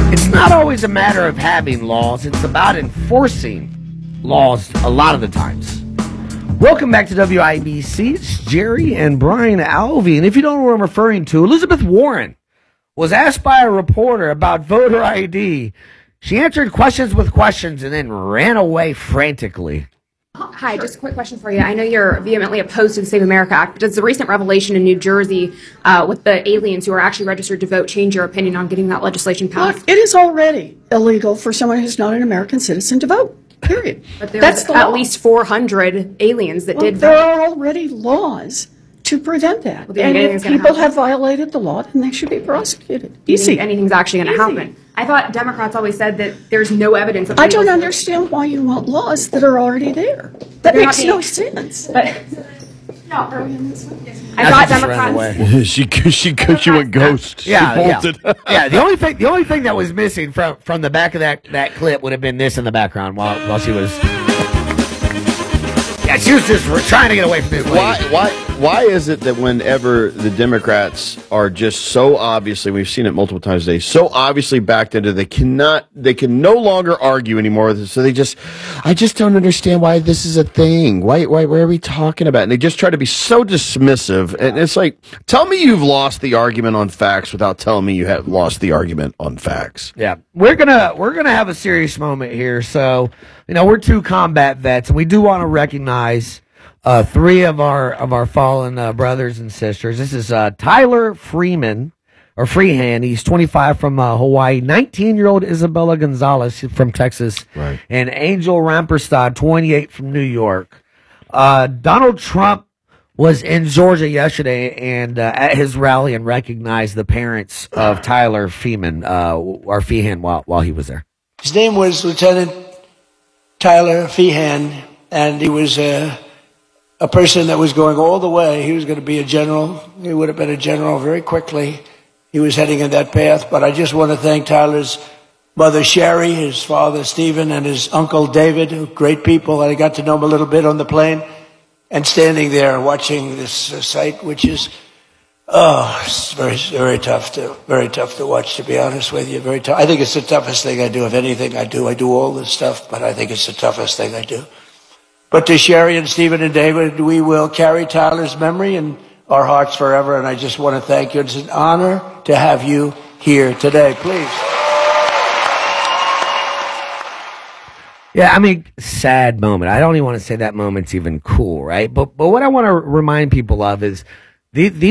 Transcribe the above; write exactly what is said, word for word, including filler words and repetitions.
It's not always a matter of having laws, it's about enforcing laws a lot of the times. Welcome back to W I B C. It's Jerry and Brian Alvey. And if you don't know what I'm referring to, Elizabeth Warren was asked by a reporter about voter I D. She answered questions with questions and then ran away frantically. Hi, just a quick question for you. I know you're vehemently opposed to the Save America Act, but does the recent revelation in New Jersey uh, with the aliens who are actually registered to vote change your opinion on getting that legislation passed? Look, it is already illegal for someone who's not an American citizen to vote, period. But there That's was the at law. least four hundred aliens that Well, did there vote. are already laws to prevent that. Well, do you think and if anything's gonna people happen? have violated the law, then they should be prosecuted. Do you think Easy. anything's actually going to Easy. happen? I thought Democrats always said that there's no evidence of I don't legalization. understand why you want laws that are already there. That They're makes not no being- sense. But I thought just ran away. Democrats. she she she went ghost. Yeah, she yeah. bolted. yeah. The only thing, the only thing that was missing from from the back of that that clip would have been this in the background while while she was. Yeah, she was just trying to get away from this lady. Why why why is it that whenever the Democrats are just so obviously, we've seen it multiple times today, so obviously backed into, they cannot, they can no longer argue anymore with it, so they just, I just don't understand why this is a thing. Why, why, why are we talking about it? And they just try to be so dismissive, and it's like, tell me you've lost the argument on facts without telling me you have lost the argument on facts. Yeah, we're gonna we're gonna have a serious moment here. So, you know, we're two combat vets, and we do want to recognize uh, three of our of our fallen uh, brothers and sisters. This is uh, Tyler Freeman or Freehan. He's twenty-five from uh, Hawaii. nineteen-year-old Isabella Gonzalez from Texas, Right. And Angel Ramperstad, twenty-eight from New York. Uh, Donald Trump was in Georgia yesterday and uh, at his rally and recognized the parents of Tyler Feeman, uh, or Feehan, while while he was there. His name was Lieutenant Tyler Feehan, and he was a, a person that was going all the way. He was going to be a general. He would have been a general very quickly. He was heading in that path. But I just want to thank Tyler's mother, Sherry, his father, Stephen, and his uncle, David, who great people. I got to know him a little bit on the plane. And standing there watching this uh, sight, which is, oh, it's very, very tough to, very tough to watch, to be honest with you. Very tough. I think it's the toughest thing I do. If anything I do, I do all this stuff, but I think it's the toughest thing I do. But to Sherry and Stephen and David, we will carry Tyler's memory in our hearts forever. And I just want to thank you. It's an honor to have you here today. Please. Yeah, I mean, sad moment. I don't even want to say that moment's even cool, right? But but what I want to remind people of is the, these